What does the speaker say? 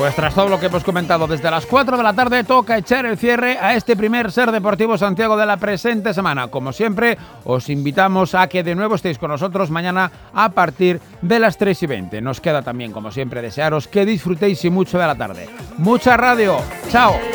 Pues tras todo lo que hemos comentado desde las 4 de la tarde, toca echar el cierre a este primer Ser Deportivo Santiago de la presente semana. Como siempre, os invitamos a que de nuevo estéis con nosotros mañana a partir de las 3:20. Nos queda también, como siempre, desearos que disfrutéis y mucho de la tarde. ¡Mucha radio! ¡Chao!